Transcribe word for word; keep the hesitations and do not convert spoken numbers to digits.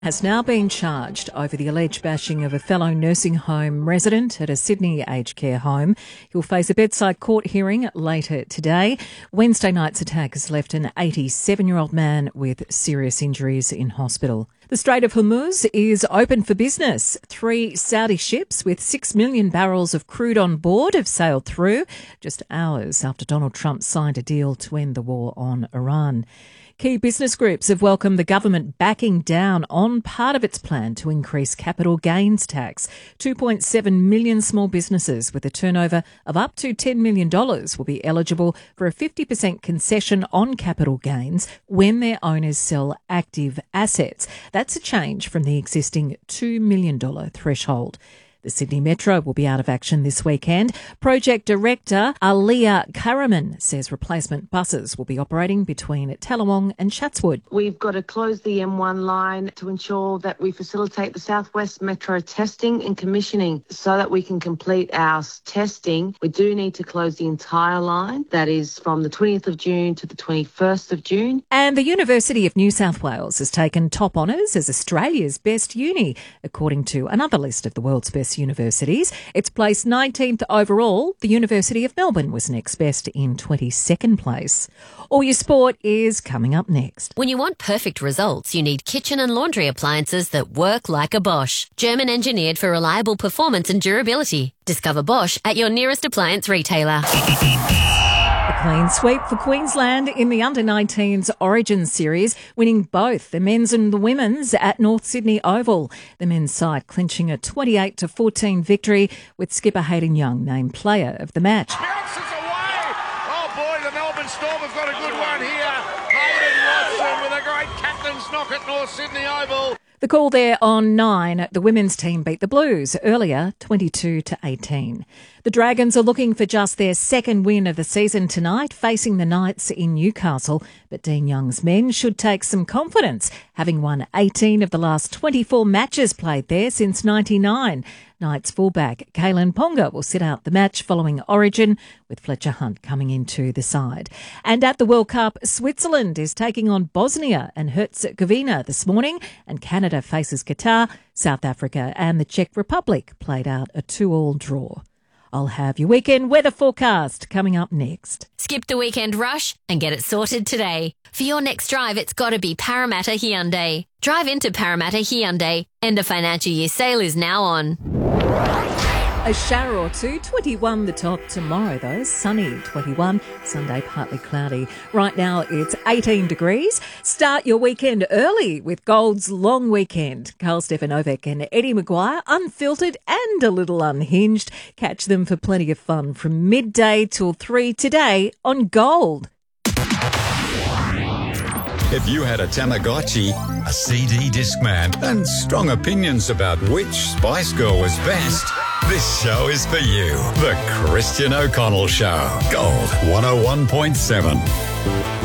has now been charged over the alleged bashing of a fellow nursing home resident at a Sydney aged care home. He'll face a bedside court hearing later today. Wednesday night's attack has left an eighty-seven-year-old man with serious injuries in hospital. The Strait of Hormuz is open for business. Three Saudi ships with six million barrels of crude on board have sailed through just hours after Donald Trump signed a deal to end the war on Iran. Key business groups have welcomed the government backing down on part of its plan to increase capital gains tax. two point seven million small businesses with a turnover of up to ten million dollars will be eligible for a fifty percent concession on capital gains when their owners sell active assets. That's a change from the existing two million dollars threshold. The Sydney Metro will be out of action this weekend. Project Director Aliyah Karaman says replacement buses will be operating between Tallawong and Chatswood. We've got to close the M one line to ensure that we facilitate the South West Metro testing and commissioning so that we can complete our testing. We do need to close the entire line. That is from the twentieth of June to the twenty-first of June. And the University of New South Wales has taken top honours as Australia's best uni, according to another list of the world's best universities. It's placed nineteenth overall. The University of Melbourne was next best in twenty-second place. All Your Sport is coming up next. When you want perfect results, you need kitchen and laundry appliances that work like a Bosch. German engineered for reliable performance and durability. Discover Bosch at your nearest appliance retailer. A clean sweep for Queensland in the under nineteens Origin Series, winning both the men's and the women's at North Sydney Oval. The men's side clinching a twenty-eight to fourteen victory with skipper Hayden Young named player of the match. Bounces away. Oh boy, the Melbourne Storm have got a good one here. Hayden Watson with a great captain's knock at North Sydney Oval. The call there on nine, the women's team beat the Blues earlier, twenty-two to eighteen. The Dragons are looking for just their second win of the season tonight, facing the Knights in Newcastle. But Dean Young's men should take some confidence, having won eighteen of the last twenty-four matches played there since ninety-nine. Knights fullback Kalen Ponga will sit out the match following Origin, with Fletcher Hunt coming into the side. And at the World Cup, Switzerland is taking on Bosnia and Herzegovina this morning, and Canada faces Qatar. South Africa and the Czech Republic played out a two-all draw. I'll have your weekend weather forecast coming up next. Skip the weekend rush and get it sorted today. For your next drive, it's got to be Parramatta Hyundai. Drive into Parramatta Hyundai. End of financial year sale is now on. A shower or two, twenty-one the top tomorrow though, sunny twenty-one, Sunday partly cloudy. Right now it's eighteen degrees. Start your weekend early with Gold's long weekend. Carl Stefanovic and Eddie Maguire, unfiltered and a little unhinged. Catch them for plenty of fun from midday till three today on Gold. If you had a Tamagotchi, a C D Discman, and strong opinions about which Spice Girl was best, this show is for you. The Christian O'Connell Show. Gold one oh one point seven.